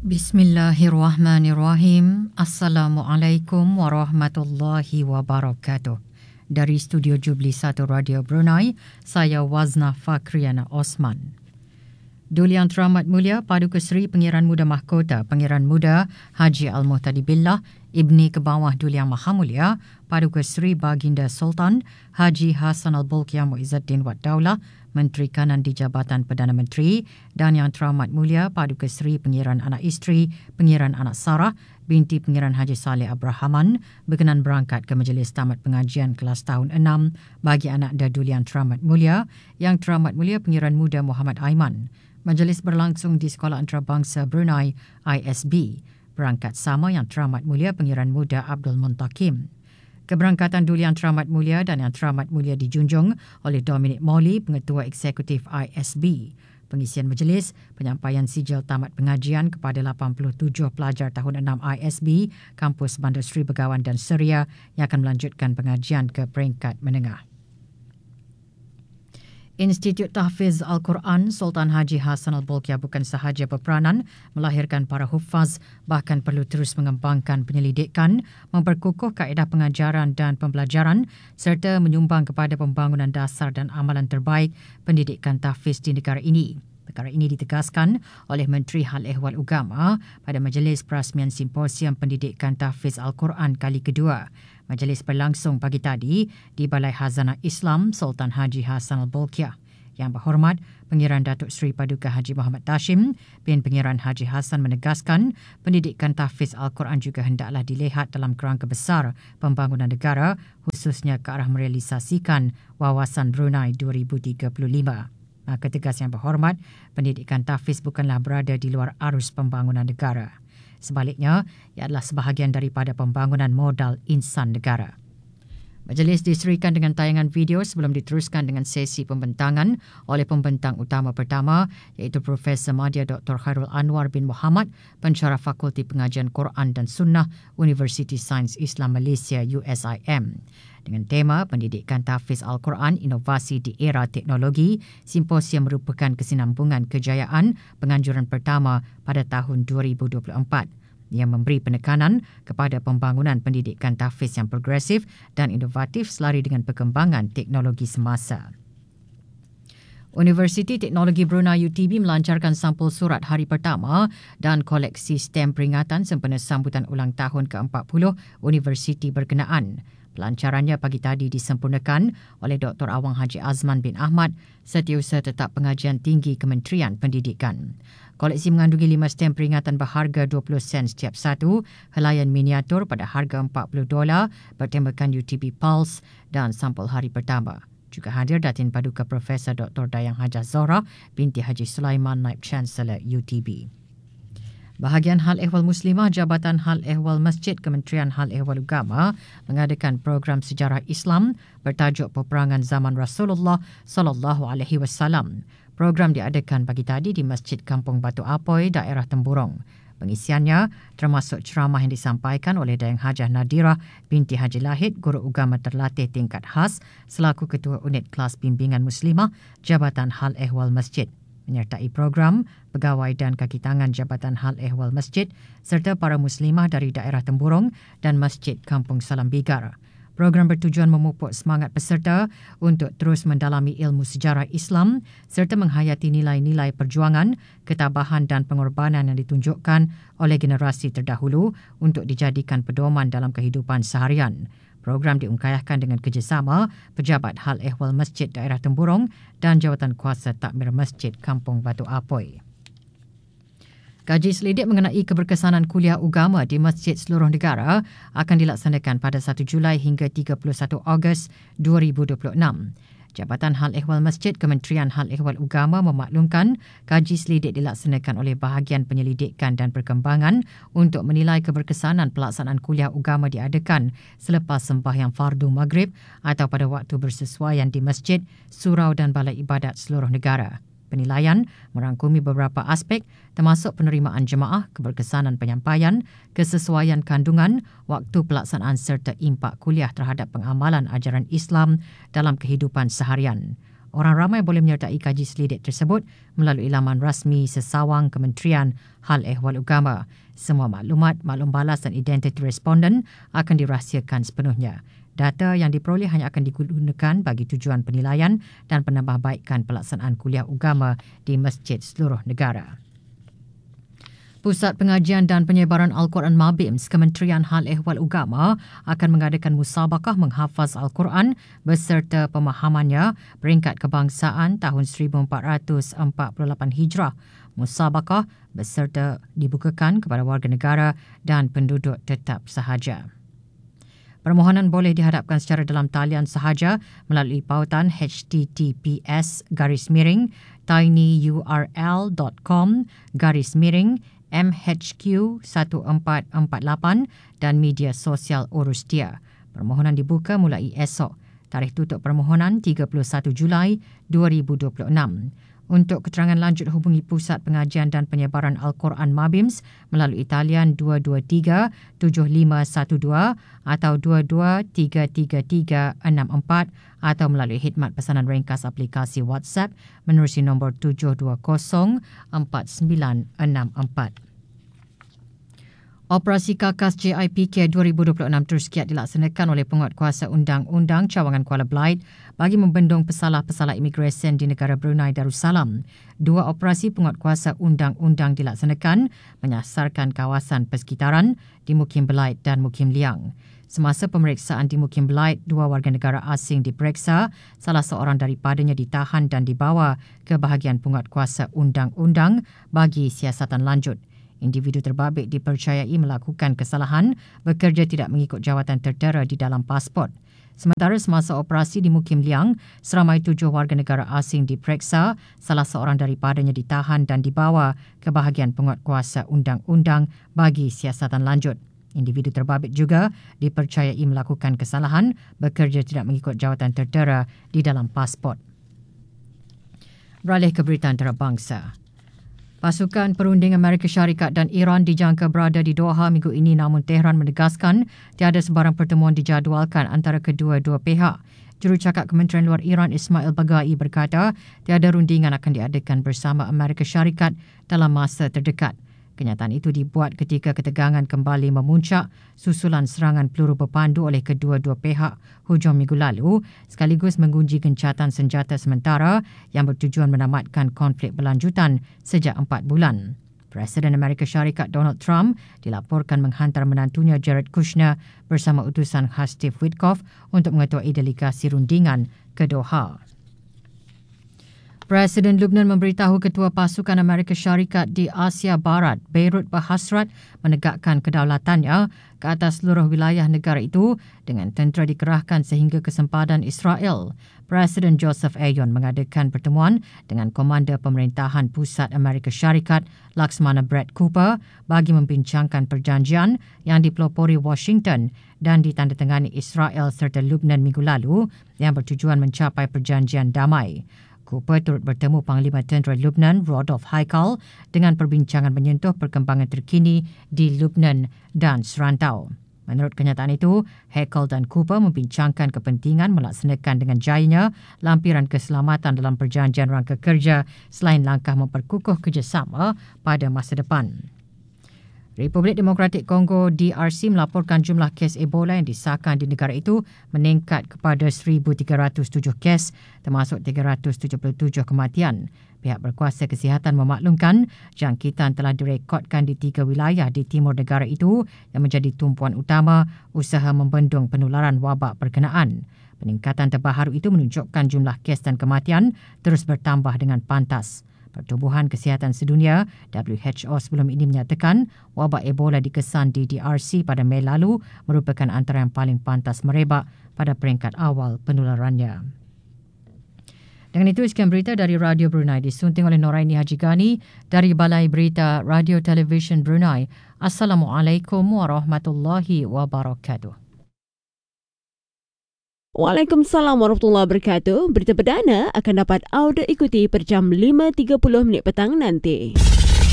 Bismillahirrahmanirrahim. Assalamualaikum warahmatullahi wabarakatuh. Dari Studio Jubli 1 Radio Brunei, saya Wazna Fakriana Osman. Duli Yang Teramat Mulia Paduka Seri Pengiran Muda Mahkota Pengiran Muda Haji Al-Muhtadi Billah Ibni Kebawah Duli Yang Maha Mulia Paduka Seri Baginda Sultan Haji Hassan Al-Bolkiah Muizzuddin Wad Daulah Menteri Kanan di Jabatan Perdana Menteri dan Yang Teramat Mulia Paduka Seri Pengiran Anak Isteri Pengiran Anak Sarah binti Pengiran Haji Saleh Abrahaman berkenan berangkat ke Majlis Tamat Pengajian kelas tahun 6 bagi anak Duli Yang Teramat Mulia Yang Teramat Mulia Pengiran Muda Muhammad Aiman. Majlis berlangsung di Sekolah Antarabangsa Brunei ISB. Berangkat sama Yang Teramat Mulia Pengiran Muda Abdul Muntakim. Keberangkatan Duli Yang Teramat Mulia dan Yang Teramat Mulia dijunjung oleh Dominic Morley, Pengetua Eksekutif ISB. Pengisian majlis, penyampaian sijil tamat pengajian kepada 87 pelajar tahun 6 ISB, Kampus Bandar Seri Begawan dan Seria yang akan melanjutkan pengajian ke peringkat menengah. Institut Tahfiz Al-Quran Sultan Haji Hassan Al-Bolkiah bukan sahaja berperanan melahirkan para hufaz, bahkan perlu terus mengembangkan penyelidikan, memperkukuh kaedah pengajaran dan pembelajaran serta menyumbang kepada pembangunan dasar dan amalan terbaik pendidikan tahfiz di negara ini. Perkara ini ditegaskan oleh Menteri Hal Ehwal Ugama pada Majlis Perasmian Simposium Pendidikan Tahfiz Al-Quran kali kedua. Majlis berlangsung pagi tadi di Balai Hazanah Islam Sultan Haji Hassan Al-Bolkiah. Yang berhormat, Pengiran Datuk Seri Paduka Haji Muhammad Tashim bin Pengiran Haji Hassan menegaskan pendidikan tahfiz Al-Quran juga hendaklah dilihat dalam kerangka besar pembangunan negara, khususnya ke arah merealisasikan Wawasan Brunei 2035. Maka tegas Yang Berhormat, pendidikan tahfiz bukanlah berada di luar arus pembangunan negara. Sebaliknya, ia adalah sebahagian daripada pembangunan modal insan negara. Majlis diserikan dengan tayangan video sebelum diteruskan dengan sesi pembentangan oleh pembentang utama pertama iaitu Profesor Madya Dr. Khairul Anwar bin Muhammad, pensyarah Fakulti Pengajian Quran dan Sunnah Universiti Sains Islam Malaysia USIM. Dengan tema Pendidikan Tahfiz Al-Quran Inovasi di Era Teknologi, simposium merupakan kesinambungan kejayaan penganjuran pertama pada tahun 2024 yang memberi penekanan kepada pembangunan pendidikan tahfiz yang progresif dan inovatif selari dengan perkembangan teknologi semasa. Universiti Teknologi Brunei UTB melancarkan sampul surat hari pertama dan koleksi stem peringatan sempena sambutan ulang tahun ke-40 universiti berkenaan. Pelancarannya pagi tadi disempurnakan oleh Dr. Awang Haji Azman bin Ahmad, Setiausaha Tetap Pengajian Tinggi Kementerian Pendidikan. Koleksi mengandungi 5 stem peringatan berharga 20 sen setiap satu, helaian miniatur pada harga $40 bertemakan UTB Pulse dan sampul hari pertama. Juga hadir Datin Paduka Profesor Dr. Dayang Hajah Zohra binti Haji Sulaiman, Naib Chancellor UTB. Bahagian Hal Ehwal Muslimah Jabatan Hal Ehwal Masjid Kementerian Hal Ehwal Ugama mengadakan program sejarah Islam bertajuk Peperangan Zaman Rasulullah sallallahu alaihi wasallam. Program diadakan pagi tadi di Masjid Kampung Batu Apoi, daerah Temburong. Pengisiannya termasuk ceramah yang disampaikan oleh Dayang Hajah Nadira binti Haji Lahid, guru agama terlatih tingkat khas selaku Ketua Unit Kelas Bimbingan Muslimah Jabatan Hal Ehwal Masjid. Menyertai program, pegawai dan kaki tangan Jabatan Hal Ehwal Masjid serta para muslimah dari daerah Temburong dan Masjid Kampung Salam Bigar. Program bertujuan memupuk semangat peserta untuk terus mendalami ilmu sejarah Islam serta menghayati nilai-nilai perjuangan, ketabahan dan pengorbanan yang ditunjukkan oleh generasi terdahulu untuk dijadikan pedoman dalam kehidupan seharian. Program diungkayahkan dengan kerjasama Pejabat Hal Ehwal Masjid Daerah Temburong dan Jawatan Kuasa Takmir Masjid Kampung Batu Apoi. Kaji selidik mengenai keberkesanan kuliah agama di masjid seluruh negara akan dilaksanakan pada 1 Julai hingga 31 Ogos 2026. Jabatan Hal Ehwal Masjid Kementerian Hal Ehwal Ugama memaklumkan kaji selidik dilaksanakan oleh Bahagian Penyelidikan dan Perkembangan untuk menilai keberkesanan pelaksanaan kuliah agama diadakan selepas sembahyang fardu maghrib atau pada waktu bersesuaian di masjid, surau dan balai ibadat seluruh negara. Penilaian merangkumi beberapa aspek termasuk penerimaan jemaah, keberkesanan penyampaian, kesesuaian kandungan, waktu pelaksanaan serta impak kuliah terhadap pengamalan ajaran Islam dalam kehidupan seharian. Orang ramai boleh menyertai kaji selidik tersebut melalui laman rasmi sesawang Kementerian Hal Ehwal Agama. Semua maklumat, maklum balas dan identiti responden akan dirahsiakan sepenuhnya. Data yang diperoleh hanya akan digunakan bagi tujuan penilaian dan penambahbaikan pelaksanaan kuliah agama di masjid seluruh negara. Pusat Pengajian dan Penyebaran Al-Quran Mabims Kementerian Hal Ehwal Agama akan mengadakan musabakah menghafaz Al-Quran beserta pemahamannya peringkat kebangsaan tahun 1448 Hijrah. Musabakah beserta dibukakan kepada warga negara dan penduduk tetap sahaja. Permohonan boleh dihadapkan secara dalam talian sahaja melalui pautan https://tinyurl.com/MHQ1448 dan media sosial urus dia. Permohonan dibuka mulai esok. Tarikh tutup permohonan 31 Julai 2026. Untuk keterangan lanjut hubungi Pusat Pengajian dan Penyebaran Al-Quran Mabims melalui talian 223-7512 atau 22-33364 atau melalui khidmat pesanan ringkas aplikasi WhatsApp menerusi nombor 720-4964. Operasi Kakas JIPK 2026 terus giat dilaksanakan oleh Penguatkuasa Undang-Undang Cawangan Kuala Belait bagi membendung pesalah-pesalah imigresen di negara Brunei Darussalam. 2 operasi Penguatkuasa Undang-Undang dilaksanakan menyasarkan kawasan persekitaran di Mukim Belait dan Mukim Liang. Semasa pemeriksaan di Mukim Belait, 2 warga negara asing diperiksa, salah seorang daripadanya ditahan dan dibawa ke bahagian Penguatkuasa Undang-Undang bagi siasatan lanjut. Individu terbabit dipercayai melakukan kesalahan bekerja tidak mengikut jawatan tertera di dalam pasport. Sementara semasa operasi di Mukim Liang, seramai 7 warga negara asing diperiksa, salah seorang daripadanya ditahan dan dibawa ke bahagian Penguatkuasa Undang-Undang bagi siasatan lanjut. Individu terbabit juga dipercayai melakukan kesalahan bekerja tidak mengikut jawatan tertera di dalam pasport. Beralih ke berita antarabangsa. Pasukan perunding Amerika Syarikat dan Iran dijangka berada di Doha minggu ini, namun Tehran menegaskan tiada sebarang pertemuan dijadualkan antara kedua-dua pihak. Jurucakap Kementerian Luar Iran Ismail Baghai berkata tiada rundingan akan diadakan bersama Amerika Syarikat dalam masa terdekat. Kenyataan itu dibuat ketika ketegangan kembali memuncak susulan serangan peluru berpandu oleh kedua-dua pihak hujung minggu lalu sekaligus mengunci gencatan senjata sementara yang bertujuan menamatkan konflik berlanjutan sejak 4 bulan. Presiden Amerika Syarikat Donald Trump dilaporkan menghantar menantunya Jared Kushner bersama utusan khas Steve Witkoff untuk mengetuai delegasi rundingan ke Doha. Presiden Lebanon memberitahu Ketua Pasukan Amerika Syarikat di Asia Barat, Beirut berhasrat menegakkan kedaulatannya ke atas seluruh wilayah negara itu dengan tentera dikerahkan sehingga ke sempadan Israel. Presiden Joseph Aoun mengadakan pertemuan dengan Komander Pemerintahan Pusat Amerika Syarikat, Laksmana Brett Cooper, bagi membincangkan perjanjian yang dipelopori Washington dan ditandatangani Israel serta Lebanon minggu lalu yang bertujuan mencapai perjanjian damai. Cooper turut bertemu Panglima Tentera Lebanon Rodolphe Haikal dengan perbincangan menyentuh perkembangan terkini di Lebanon dan serantau. Menurut kenyataan itu, Haikal dan Cooper membincangkan kepentingan melaksanakan dengan jayanya lampiran keselamatan dalam perjanjian rangka kerja selain langkah memperkukuh kerjasama pada masa depan. Republik Demokratik Kongo DRC melaporkan jumlah kes Ebola yang disahkan di negara itu meningkat kepada 1,307 kes termasuk 377 kematian. Pihak berkuasa kesihatan memaklumkan jangkitan telah direkodkan di 3 wilayah di timur negara itu yang menjadi tumpuan utama usaha membendung penularan wabak berkenaan. Peningkatan terbaru itu menunjukkan jumlah kes dan kematian terus bertambah dengan pantas. Pertubuhan Kesihatan Sedunia WHO sebelum ini menyatakan wabak Ebola dikesan di DRC pada Mei lalu merupakan antara yang paling pantas merebak pada peringkat awal penularannya. Dengan itu, sekian berita dari Radio Brunei disunting oleh Noraini Haji Ghani dari Balai Berita Radio Television Brunei. Assalamualaikum warahmatullahi wabarakatuh. Waalaikumsalam warahmatullahi wabarakatuh. Berita perdana akan dapat anda ikuti per jam 5.30 petang nanti.